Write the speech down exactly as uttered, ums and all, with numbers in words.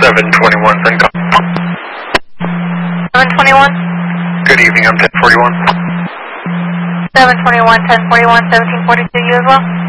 seven twenty-one, Sencom. seven twenty-one? Good evening, I'm ten forty-one. seven twenty-one, ten forty-one, seventeen forty-two, you as well?